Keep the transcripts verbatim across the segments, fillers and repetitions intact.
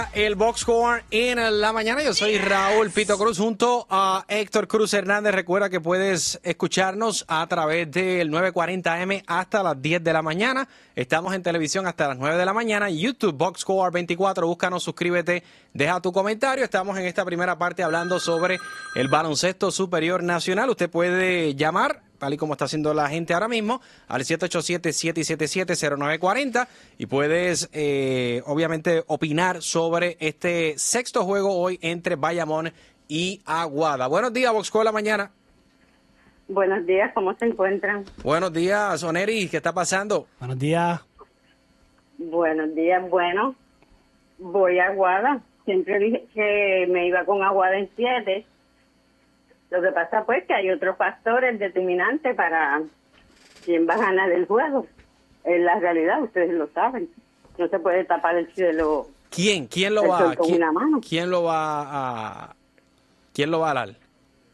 El Box Score en la mañana. Yo soy Raúl Pito Cruz junto a Héctor Cruz Hernández. Recuerda que puedes escucharnos a través del nueve cuarenta A M hasta las diez de la mañana. Estamos en televisión hasta las nueve de la mañana. YouTube Box Score veinticuatro. Búscanos, suscríbete, deja tu comentario. Estamos en esta primera parte hablando sobre el baloncesto superior nacional. Usted puede llamar, tal y como está haciendo la gente ahora mismo, al siete ocho siete, siete siete siete, cero nueve cuatro cero y puedes, eh, obviamente, opinar sobre este sexto juego hoy entre Bayamón y Aguada. Buenos días, Box Score la mañana. Buenos días, ¿cómo se encuentran? Buenos días, Oneri, ¿qué está pasando? Buenos días. Buenos días, bueno, voy a Aguada. Siempre dije que me iba con Aguada en siete. Lo que pasa pues que hay otros factores determinantes para quién va a ganar el juego. En la realidad, ustedes lo saben. No se puede tapar el cielo. ¿Quién? ¿Quién lo el va sol con quién, una mano. ¿Quién lo va a quién lo va a dar?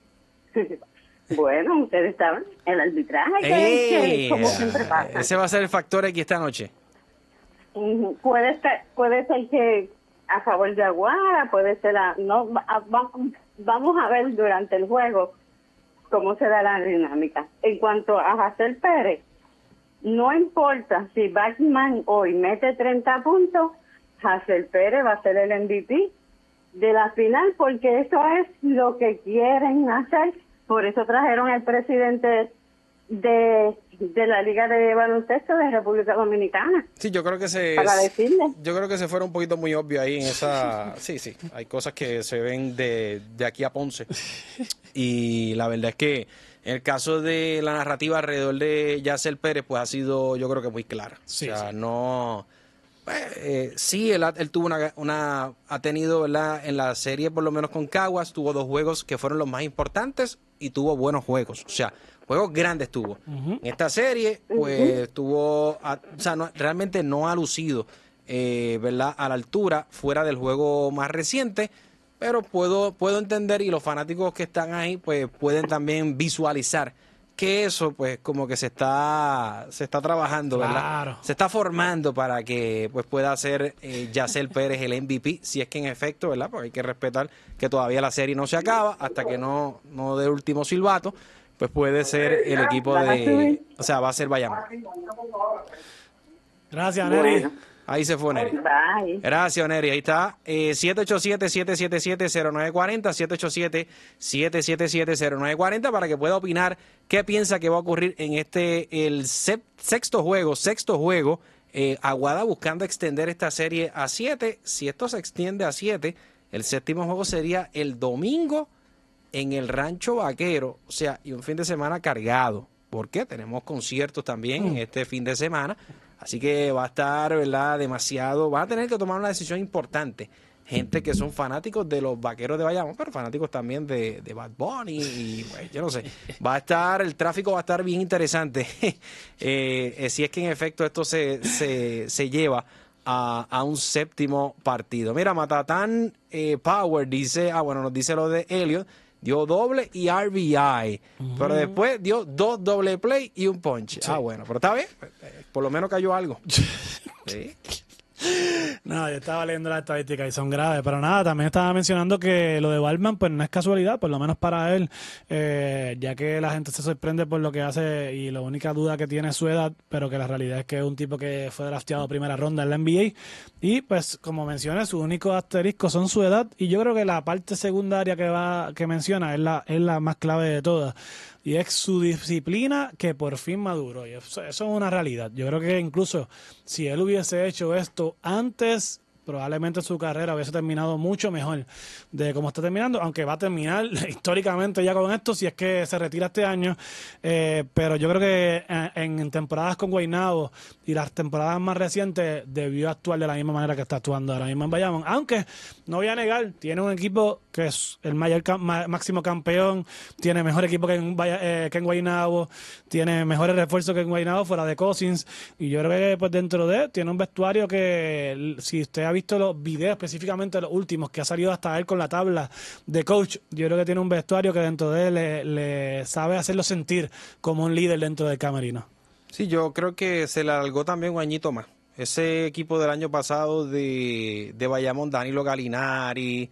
Bueno, ustedes saben, el arbitraje que, ¡Ey! que como siempre pasa. Ese va a ser el factor aquí esta noche. Ujú. Puede ser, puede ser que a favor de Aguada, puede ser a, no a- va- vamos a ver durante el juego cómo se da la dinámica. En cuanto a Jacel Pérez, no importa si Batman hoy mete treinta puntos, Jacel Pérez va a ser el M V P de la final, porque eso es lo que quieren hacer. Por eso trajeron al presidente de, de la Liga de Baloncesto de República Dominicana. Sí, yo creo que se Para decirle. yo creo que se fueron un poquito muy obvio ahí en esa. Sí, sí, hay cosas que se ven de, de aquí a Ponce. Y la verdad es que en el caso de la narrativa alrededor de Yacel Pérez, pues ha sido, yo creo que muy clara. Sí, o sea, sí. no. Pues, eh, sí, él, ha- él tuvo una, una, ha tenido, ¿verdad? En la serie, por lo menos con Caguas, tuvo dos juegos que fueron los más importantes y tuvo buenos juegos. O sea, juegos grandes tuvo. En esta serie, pues tuvo, a- o sea, no- realmente no ha lucido, eh, ¿verdad? A la altura, fuera del juego más reciente, pero puedo, puedo entender y los fanáticos que están ahí, pues pueden también visualizar que eso, pues, como que se está, se está trabajando, ¿verdad? Claro. Se está formando para que pues pueda ser eh, Yacel Pérez el M V P, si es que en efecto, ¿verdad? Porque hay que respetar que todavía la serie no se acaba, hasta que no, no dé último silbato, pues puede ser el equipo de, o sea, va a ser Bayamón. Gracias, Neri. Bueno, Ahí se fue Neri. bye. Gracias, Neri. Ahí está. Eh, siete ocho siete, siete siete siete, cero nueve cuatro cero, siete ocho siete, siete siete siete, cero nueve cuatro cero, para que pueda opinar qué piensa que va a ocurrir en este, el sep- sexto juego, sexto juego. Eh, Aguada buscando extender esta serie a siete. Si esto se extiende a siete, el séptimo juego sería el domingo en el Rancho Vaquero. O sea, y un fin de semana cargado. Porque tenemos conciertos también en este fin de semana. Así que va a estar, ¿verdad? Demasiado. Van a tener que tomar una decisión importante. Gente que son fanáticos de los Vaqueros de Bayamón, pero fanáticos también de, de Bad Bunny y, pues, yo no sé. Va a estar, el tráfico va a estar bien interesante. eh, eh, si es que en efecto esto se, se, se lleva a, a un séptimo partido. Mira, Matatán eh, Power dice, ah, bueno, nos dice lo de Elliot. Dio doble y R B I, pero después dio dos doble play y un punch. Ah, bueno, pero está bien, por lo menos cayó algo. Sí. No, yo estaba leyendo las estadísticas y son graves, pero nada, también estaba mencionando que lo de Balman pues no es casualidad, por lo menos para él, eh, ya que la gente se sorprende por lo que hace y la única duda que tiene es su edad, pero que la realidad es que es un tipo que fue drafteado a primera ronda en la N B A y pues como mencioné, su único asterisco son su edad y yo creo que la parte secundaria que va que menciona es la, es la más clave de todas. Y es su disciplina que por fin maduró. Y eso, eso es una realidad. Yo creo que incluso si él hubiese hecho esto antes, probablemente su carrera hubiese terminado mucho mejor de cómo está terminando, aunque va a terminar históricamente ya con esto si es que se retira este año, eh, pero yo creo que en, en temporadas con Guaynabo y las temporadas más recientes debió actuar de la misma manera que está actuando ahora mismo en Bayamón, aunque no voy a negar, tiene un equipo que es el mayor cam- ma- máximo campeón, tiene mejor equipo que en, Vaya- eh, que en Guaynabo, tiene mejores refuerzos que en Guaynabo fuera de Cousins, y yo creo que pues dentro de tiene un vestuario que si usted ha visto los videos, específicamente los últimos que ha salido hasta él con la tabla de coach, yo creo que tiene un vestuario que dentro de él le, le sabe hacerlo sentir como un líder dentro del camerino. Sí, yo creo que se le alargó también un añito más. Ese equipo del año pasado de, de Bayamón, Danilo Galinari,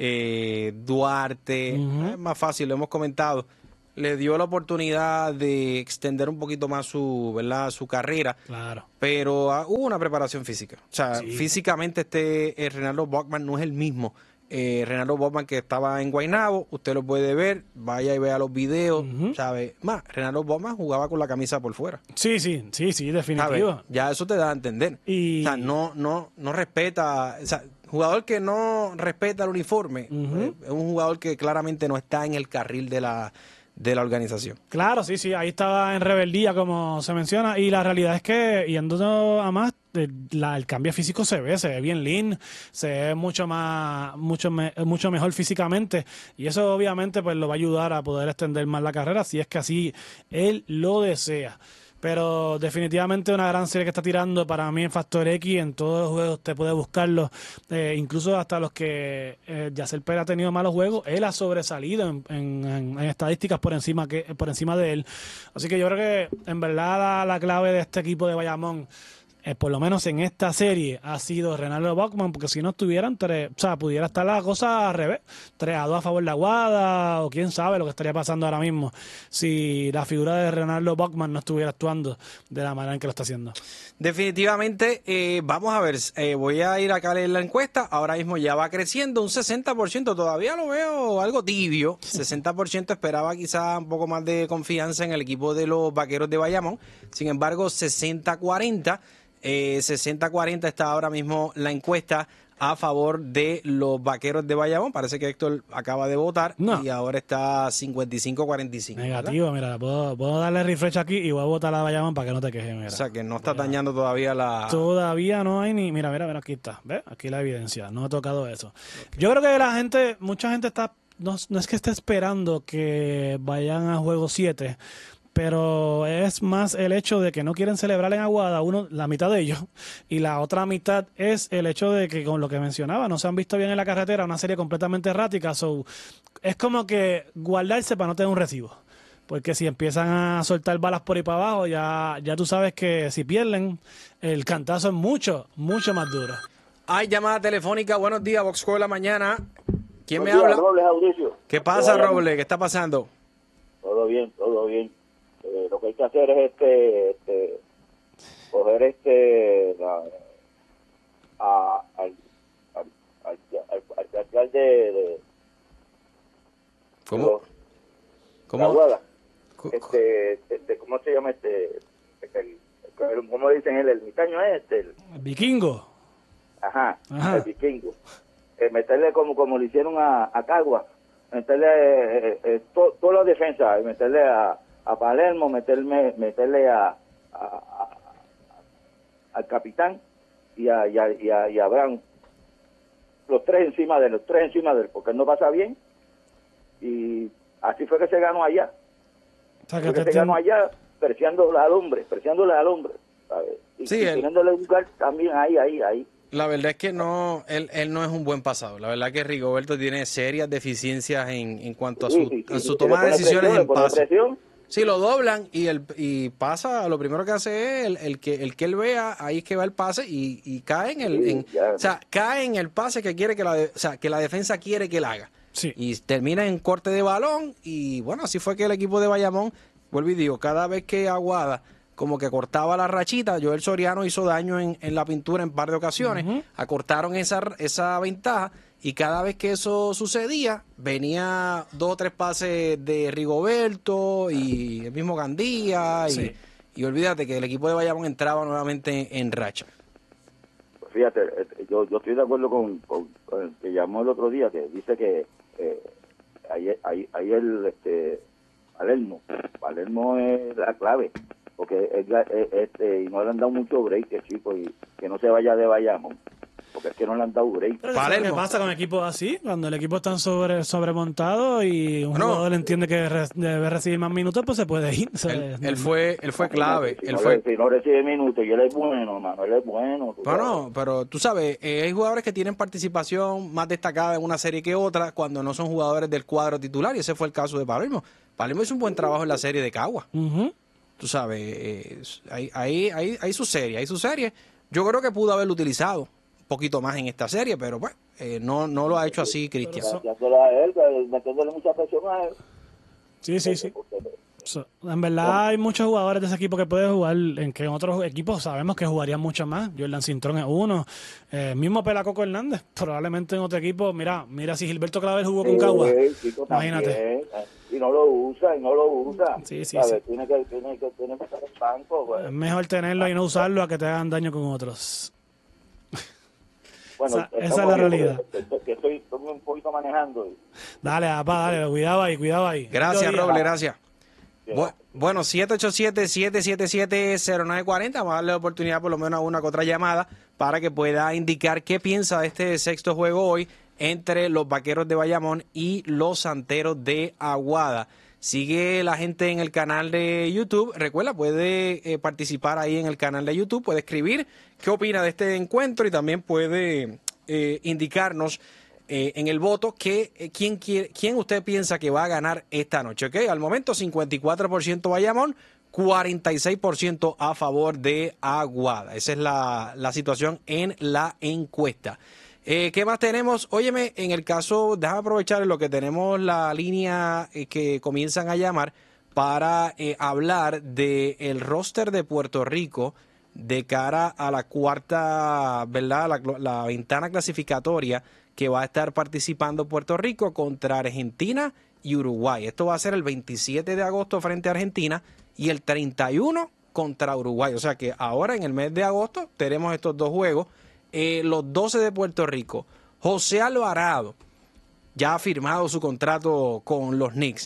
eh, Duarte, Ujú. es más fácil, lo hemos comentado, le dio la oportunidad de extender un poquito más su, ¿verdad? Su carrera, Claro. pero ah, hubo una preparación física. O sea, Sí. físicamente este eh, Renaldo Bachman no es el mismo. Eh, Renaldo Bachman que estaba en Guaynabo, usted lo puede ver, vaya y vea los videos, Ujú. ¿sabe? Más, Renaldo Bachman jugaba con la camisa por fuera. Sí, sí, sí, sí, ¿Sabe? definitivo. Ya eso te da a entender. Y- O sea, no, no, no respeta, o sea, jugador que no respeta el uniforme, Ujú. eh, es un jugador que claramente no está en el carril de la, de la organización. Claro, sí, sí, ahí estaba en rebeldía, como se menciona, y la realidad es que, yendo a más, eh, la- el cambio físico se ve, se ve bien lean, se ve mucho más, mucho, me- mucho mejor físicamente, y eso obviamente pues lo va a ayudar a poder extender más la carrera, si es que así él lo desea. Pero definitivamente una gran serie que está tirando para mí en Factor X. En todos los juegos te puede buscarlo. Eh, incluso hasta los que eh, Yacel Pérez ha tenido malos juegos, él ha sobresalido en, en- en- en estadísticas por encima que por encima de él. Así que yo creo que en verdad la, la clave de este equipo de Bayamón, eh, por lo menos en esta serie, ha sido Renaldo Bachman, porque si no estuvieran tres, o sea, pudiera estar la cosa al revés, tres a dos a favor de Aguada, o quién sabe lo que estaría pasando ahora mismo si la figura de Renaldo Bachman no estuviera actuando de la manera en que lo está haciendo. Definitivamente, eh, vamos a ver, eh, voy a ir acá a leer la encuesta, ahora mismo ya va creciendo un sesenta por ciento, todavía lo veo algo tibio, sesenta por ciento esperaba quizá un poco más de confianza en el equipo de los Vaqueros de Bayamón, sin embargo sesenta cuarenta, eh, sesenta cuarenta está ahora mismo la encuesta a favor de los Vaqueros de Bayamón, parece que Héctor acaba de votar No. y ahora está cincuenta y cinco cuarenta y cinco. ¿verdad? Negativo, mira, puedo, puedo darle refresh aquí y voy a botar a Bayamón para que no te quejes, mira. O sea que no está dañando todavía la... Todavía no hay ni... Mira, mira, mira, aquí está. ¿Ves? Aquí la evidencia. No ha tocado eso. Yo creo que la gente, mucha gente está... No, no es que esté esperando que vayan a juego siete, pero es más el hecho de que no quieren celebrar en Aguada, uno, la mitad de ellos, y la otra mitad es el hecho de que, con lo que mencionaba, no se han visto bien en la carretera, una serie completamente errática, so, es como que guardarse para no tener un recibo. Porque si empiezan a soltar balas por ahí para abajo, ya, ya tú sabes que si pierden, el cantazo es mucho, mucho más duro. Hay llamada telefónica. Buenos días, Vox Escuela Mañana. ¿Quién me Buenos días, habla? Robles Mauricio. ¿Qué pasa, Hola, Roble? ¿Qué está pasando? Todo bien, todo bien. Eh, lo que hay que hacer es este, este coger este la, a, al al al al, al alcalde de, de ¿Cómo? los- ¿Cómo? la Aguada. Co- Este, este, ¿cómo se llama este? el, el- ¿Cómo dicen él? El ermitaño es este. El, Vikingo. Ajá, Ajá. el vikingo. Eh, meterle como como le hicieron a, a Cagua, meterle eh, eh, to- toda la defensa, y meterle a, a Palermo, meterme, meterle a, a- a- al capitán y a, y a, y a, y a Abraham. Los tres encima de él, los tres encima de él, porque él no pasa bien. Y así fue que se ganó allá. O sea, que Fue que te se ganó tien- allá, preciándole al hombre, preciándole al hombre, ¿sabes? Y, Sí, y él- teniéndole un lugar también ahí, ahí, ahí. La verdad es que no, él, él no es un buen pasado. La verdad que Rigoberto tiene serias deficiencias en, en cuanto a su, Sí, sí, sí, en su sí, toma le de pone decisiones presión, le en pone pase. presión. Sí, lo doblan y el y pasa, lo primero que hace es el, el que el que él vea, ahí es que va el pase y, y cae en el, Sí, en- ya. o sea, cae en el pase que quiere que la, de- o sea, que la defensa quiere que él haga. Sí. Y termina en corte de balón y bueno, así fue que el equipo de Bayamón, vuelvo y digo, cada vez que Aguada como que cortaba la rachita, Joel Soriano hizo daño en, en la pintura en par de ocasiones, Ujú. acortaron esa, esa ventaja y cada vez que eso sucedía, venía dos o tres pases de Rigoberto y el mismo Gandía y, Sí. y olvídate que el equipo de Bayamón entraba nuevamente en racha. Pues fíjate, eh, yo, yo estoy de acuerdo con, con, con el que llamó el otro día, que dice que eh, ahí, ahí, ahí el este, Palermo, Palermo es la clave, porque es la- es- este, y no le han dado mucho break, que chico, y que no se vaya de Bayamón, porque es que no le han dado break. Pero eso es lo que Palermo. pasa con equipos así, cuando el equipo está sobre, sobremontado y un Bueno. jugador entiende que re- debe recibir más minutos, pues se puede ir. O sea, Él, es él fue, él fue clave. Si Él no, fue, le- si no recibe minutos, y él es bueno, hermano, él es bueno. tú No, sabes. no, pero tú sabes, eh, hay jugadores que tienen participación más destacada en una serie que otra cuando no son jugadores del cuadro titular, y ese fue el caso de Palermo. Palermo hizo un buen trabajo en la serie de Cagua. Ujú. Tú sabes, eh, hay, hay, hay, hay su serie, hay su serie. Yo creo que pudo haberlo utilizado un poquito más en esta serie, pero pues eh, no, no lo ha hecho así Cristian. Haciéndolo a él, que- metiéndole mucha presión a él. Sí, sí, sí. So, en verdad hay muchos jugadores de ese equipo que pueden jugar, en que en otros equipos sabemos que jugarían mucho más. Jordan Cintrón es uno, eh, mismo Pelacoco Hernández, probablemente en otro equipo. Mira, mira si Gilberto Clavel jugó con Cagua, Sí, chico, imagínate. también. Y no lo usa, y no lo usa. Sí, sí, ¿Sabes? sí. Tiene que, tiene que, tiene que estar en banco, pues. Es mejor tenerlo y no usarlo a que te hagan daño con otros. Bueno, esa- esa estamos es la bien, realidad. porque estoy, que estoy, estoy un poquito manejando. y- Dale, papá, dale, cuidado ahí, cuidado ahí. Gracias, Lindo día. Roble, gracias. Bien. Bu- Bueno, siete ocho siete, siete siete siete, cero nueve cuatro cero. Vamos a darle oportunidad por lo menos a una que otra llamada para que pueda indicar qué piensa de este sexto juego hoy entre los Vaqueros de Bayamón y los Santeros de Aguada. Sigue la gente en el canal de YouTube. Recuerda, puede eh, participar ahí en el canal de YouTube, puede escribir qué opina de este encuentro y también puede eh, indicarnos eh, en el voto que, eh, quién, quiere, quién usted piensa que va a ganar esta noche. ¿Ok? Al momento cincuenta y cuatro por ciento Bayamón, cuarenta y seis por ciento a favor de Aguada. Esa es la, la situación en la encuesta. Eh, ¿Qué más tenemos? Óyeme, en el caso, déjame aprovechar en lo que tenemos la línea eh, que comienzan a llamar para eh, hablar del roster de Puerto Rico de cara a la cuarta, ¿verdad? La, la ventana clasificatoria que va a estar participando Puerto Rico contra Argentina y Uruguay. Esto va a ser el veintisiete de agosto frente a Argentina y el treinta y uno contra Uruguay. O sea que ahora en el mes de agosto tenemos estos dos juegos. Eh, los doce de Puerto Rico. José Alvarado ya ha firmado su contrato con los Knicks.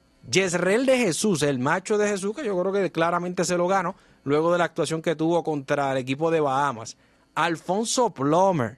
Yesrel de Jesús, el macho de Jesús, que yo creo que claramente se lo ganó luego de la actuación que tuvo contra el equipo de Bahamas. Alfonso Plomer,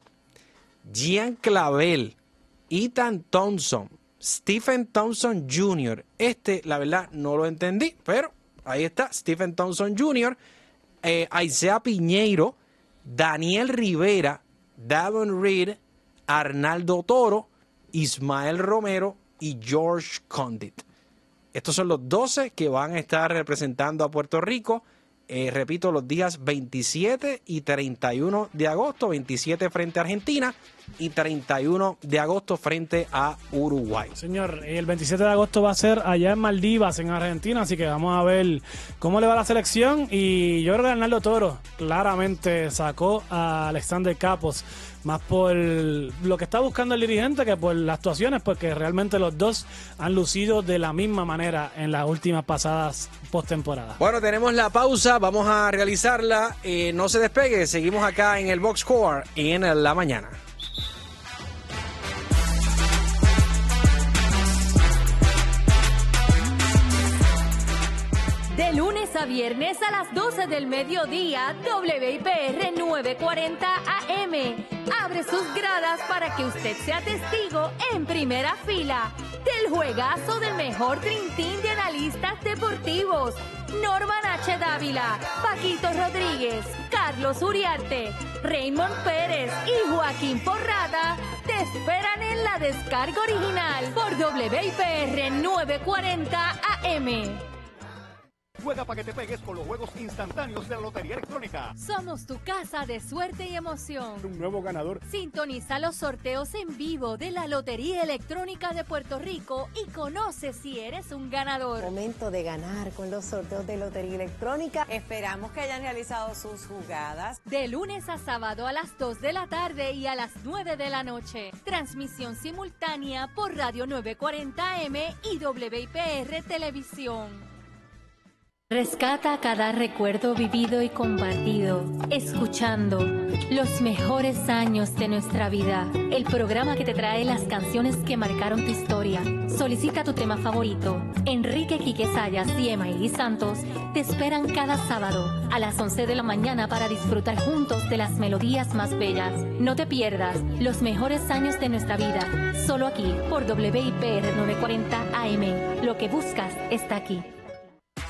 Gian Clavel, Ethan Thompson, Stephen Thompson junior Este, la verdad, no lo entendí, pero ahí está, Stephen Thompson junior Eh, Aisea Piñeiro, Daniel Rivera, Davon Reed, Arnaldo Toro, Ismael Romero y George Condit. Estos son los doce que van a estar representando a Puerto Rico. Eh, repito, los días veintisiete y treinta y uno de agosto, veintisiete frente a Argentina y treinta y uno de agosto frente a Uruguay. Señor, el veintisiete de agosto va a ser allá en Maldivas, en Argentina, así que vamos a ver cómo le va la selección. Y yo creo que Arnaldo Toro claramente sacó a Alexander Capos, más por lo que está buscando el dirigente que por las actuaciones, porque realmente los dos han lucido de la misma manera en las últimas pasadas postemporada. Bueno, tenemos la pausa, vamos a realizarla. Eh, no se despegue, seguimos acá en el Box Score en la mañana. De lunes a viernes a las doce del mediodía, W I P R nueve cuarenta A M abre sus gradas para que usted sea testigo en primera fila del juegazo del mejor Dream Team de analistas deportivos. Norman H. Dávila, Paquito Rodríguez, Carlos Uriarte, Raymond Pérez y Joaquín Porrada te esperan en la descarga original por W I P R nueve cuarenta A M. Juega para que te pegues con los juegos instantáneos de la Lotería Electrónica. Somos tu casa de suerte y emoción. Un nuevo ganador. Sintoniza los sorteos en vivo de la Lotería Electrónica de Puerto Rico y conoce si eres un ganador. Momento de ganar con los sorteos de Lotería Electrónica. Esperamos que hayan realizado sus jugadas. De lunes a sábado a las dos de la tarde y a las nueve de la noche. Transmisión simultánea por Radio nueve cuarenta A M y W I P R Televisión. Rescata cada recuerdo vivido y compartido, escuchando los mejores años de nuestra vida. El programa que te trae las canciones que marcaron tu historia. Solicita tu tema favorito. Enrique Quique Sayas y Emaili Santos te esperan cada sábado a las once de la mañana para disfrutar juntos de las melodías más bellas. No te pierdas los mejores años de nuestra vida, solo aquí por W I P R nueve cuarenta A M. Lo que buscas está aquí.